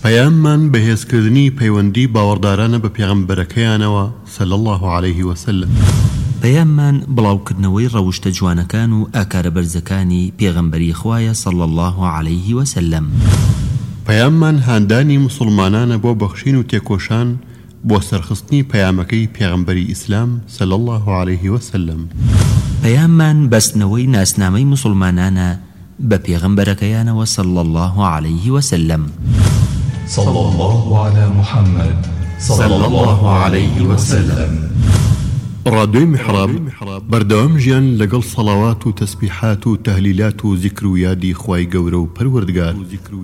پەیاممان بەهێزکردنی پەیوەندی باوەڕدارانە بە پێغەمبەرەکەیانەوە صلی الله عليه وسلم. پەیاممان بڵاوکردنەوەی ڕەوشتە جوانەکان و ئاکارە بەرزەکانی پێغەمبەری خوایە صلی الله عليه وسلم. پەیاممان هاندانی مسلمانانە بۆ بەخشین و تێکۆشان بۆ سەرخستنی پەیامەکەی پێغەمبەری ئیسلام صلی الله عليه وسلم. پەیاممان بەستنەوەی ناسنامەی مسلمانانە بە پێغەمبەرەکەیانەوە صلی الله عليه وسلم. صلى الله على محمد صلى الله عليه وسلم. ڕادیۆی میحراب بەردەوام ژیان لەگەڵ سەڵاوات و تەسبیحات و تەهلیلات و زیکر و یادی خوای گەورە و پەروەردگار.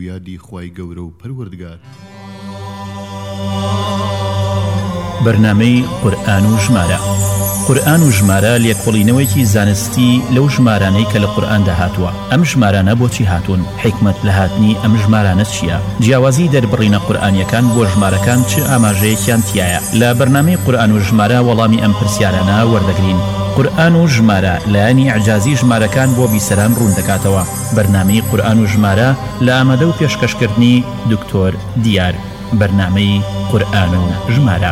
بەرنامەی قورئان و ژمارە. قورئان و ژمارە لێکۆڵینەوەیەکی زانستی لەو ژمارانەی کە لە قورئاندا هاتووە. ئەم ژمارانە بۆچی هاتوون؟ حیکمەت لە هاتنی ئەم ژمارانە چییە؟ جیاوازی دەربڕینە قورئانیەکان بۆ ژمارەکان چ ئاماژەیەکیان تایە؟ لە بەرنامەی قورئان و ژمارە وەڵامی ئەم پرسیارانە وەردەگرین. قورئان و ژمارە لایەنی ئەعجازی ژمارەکان بۆ بیسەران ڕوون دەکاتەوە. بەرنامەی قورئان و ژمارە لە ئامادە و پێشکەشکردنی دکتۆر دیار. بەرنامەی قورئان و ژمارە.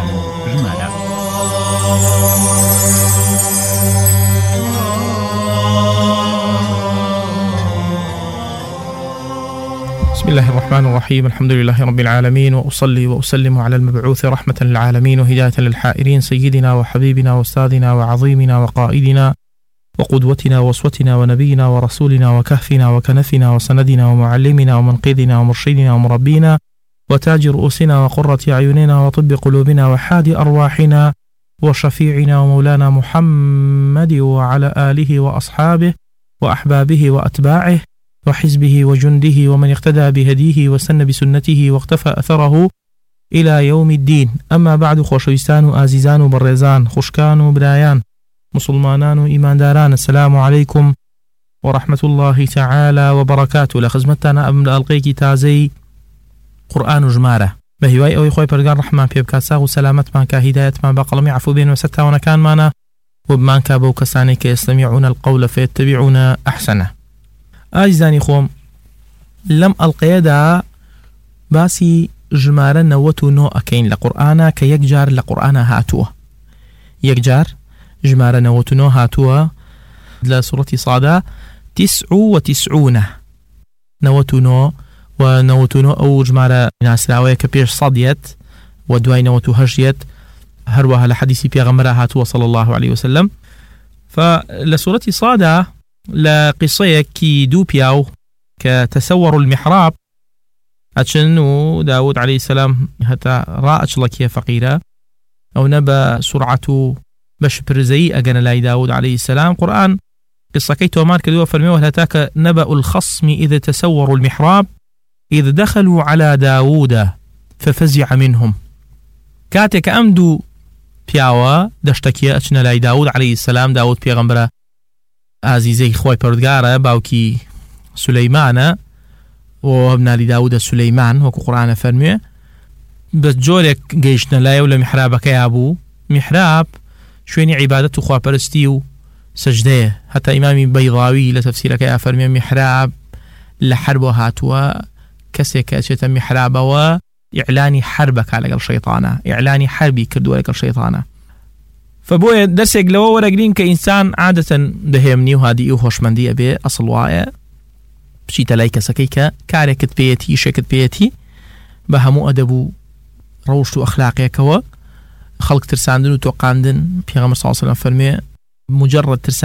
بسم الله الرحمن الرحيم. الحمد لله رب العالمين، وأصلي وأسلم على المبعوث رحمة للعالمين وهداية للحائرين سيدنا وحبيبنا وأستاذنا وعظيمنا وقائدنا وقدوتنا وأسوتنا ونبينا ورسولنا وكهفنا وكنفنا وسندنا ومعلمنا ومنقذنا ومرشدنا ومربينا وتاج رؤوسنا وقرة أعيننا وطب قلوبنا وحادي أرواحنا وشفيعنا ومولانا محمد وعلى آله وأصحابه وأحبابه وأتباعه وحزبه وجنده ومن اقتدى بهديه وسن بسنته واقتفى أثره إلى يوم الدين. أما بعد، خوشويستان وآزيزان وبرزان، خشكان وبرايان، مسلمانان وإيمان داران، السلام عليكم ورحمة الله تعالى وبركاته. لخزمتنا أمن ألقيكي تازي قورئان و ژمارە بە هیوای ئەوەی خۆی پەروەردگار ڕەحمان پێ بکات، ساغ و سەلامەتمان کە، هیدایەتمان بە قەڵەمی عەفو بێنەوە سەر تاوانەکانمانە و بمان کا بەو کەسانێک کە یەستەمیعون القەول فەیەتەبیعون ئەحسەنە. ئازیزانی خۆم، لەم ئەڵقەیەدا باسی ژمارە 99 ئەکەین لە قورئانە کە یەک جار لە قورئانە هاتووە. یەک جار ژمارە 99 هاتووە لە سوورەتی صادا 99 99 و 99 ئەو ژمارە ناسراوەیە کە پێش سەدیەت و دوای 98 هەروەها لە حەدیسی پێغەمبەر هاتووە صلی الله عليه وسلم. فلە سوورەتی صادا لە قیسەیەکی دوو پیاو کە تەسەوەڕ المحراب ئەچن و داود عليه السلام هەتا ڕائەچڵەکیە فەقیرە ئەو نە بە سورعەت و بە شپرزەیی ئەگەنە لای داود عليه السلام. قورئان قسەکەی تۆمار کردووە، فەرمێوە هەتا کە نەبأ الخصم إذ تسوروا المحراب إذ دخلوا على داود ففزع منهم. كاتك أمدو پیاوە دەشتەکیە ئەچنە لای داود عليه السلام. داود پێغەمبەرە ئازیزەی خۆی پەروەردگارە، باوکی سولەیمانە و منالی داودە سولەیمان وەکو قورئانە فەرموێ. بە جۆرێک گەیشتنە لای و لە میحرابەکەیا بوو. میحراب شوێنی عیبادەت و خواپەرستی و سەجدەیە. هەتا ئیمامی بەیضاوی لە تەفسیرەکەیە فەرموێ میحراب لە حەربۆ هاتووە، کەسێک کە ئەچێتە میحرابەوە ئیعلانی حربەکە لەگەڵ شەیطانە، ئیعلانی حربی کردووە لەگەڵ شەیطانە. فبۆیە دەرسێک لەوە وەرەگرین کە ئینسان عادەتەن دەهێمنی و هادی و هۆشمەندی ئەبێ، ئەسڵ وایە بچیتە لای کەسەکەی کە کارێکت پێیەتی، ئیشێکت پێیەتی، بە هەموو ئەدەب و ڕەوشت و ئەخلاقێکەوە خەڵک ترساندن و تۆقاندن. پێغەمبەر صلی الله علیه و سەلەم فەرموێ مجرد